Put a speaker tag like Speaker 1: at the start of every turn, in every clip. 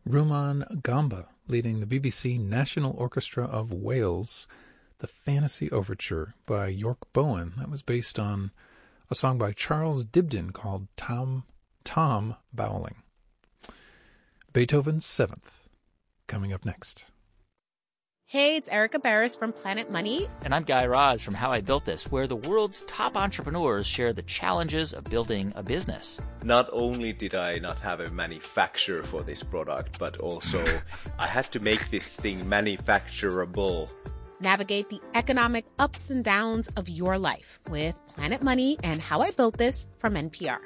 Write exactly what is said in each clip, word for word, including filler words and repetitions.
Speaker 1: Rumaan Gamba leading the B B C National Orchestra of Wales, the Fantasy Overture by York Bowen. That was based on a song by Charles Dibdin called Tom, Tom Bowling. Beethoven's Seventh, coming up next.
Speaker 2: Hey, it's Erica Barris from Planet Money.
Speaker 3: And I'm Guy Raz from How I Built This, where the world's top entrepreneurs share the challenges of building a business.
Speaker 4: Not only did I not have a manufacturer for this product, but also I had to make this thing manufacturable.
Speaker 2: Navigate the economic ups and downs of your life with Planet Money and How I Built This from N P R.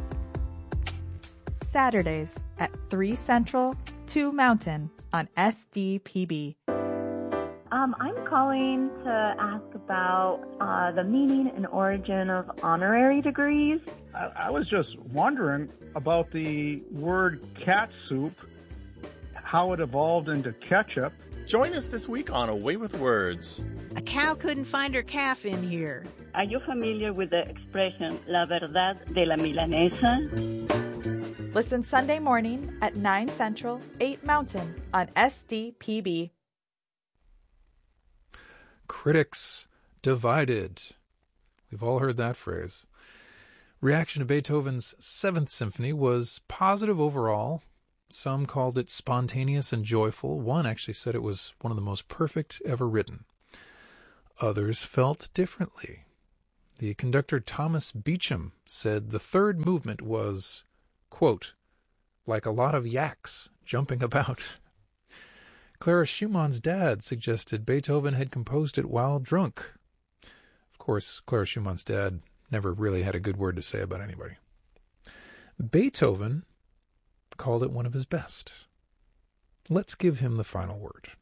Speaker 5: Saturdays at three Central, two Mountain on S D P B.
Speaker 6: Um, I'm calling to ask about uh, the meaning and origin of honorary degrees.
Speaker 7: I, I was just wondering about the word cat soup, how it evolved into ketchup.
Speaker 8: Join us this week on Away with Words.
Speaker 9: A cow couldn't find her calf in here.
Speaker 10: Are you familiar with the expression La verdad de la milanesa?
Speaker 5: Listen Sunday morning at nine Central, eight Mountain on S D P B.
Speaker 1: Critics divided. We've all heard that phrase. Reaction to Beethoven's Seventh Symphony was positive overall. Some called it spontaneous and joyful. One actually said it was one of the most perfect ever written. Others felt differently. The conductor Thomas Beecham said the third movement was, quote, like a lot of yaks jumping about. Clara Schumann's dad suggested Beethoven had composed it while drunk. Of course, Clara Schumann's dad never really had a good word to say about anybody. Beethoven called it one of his best. Let's give him the final word.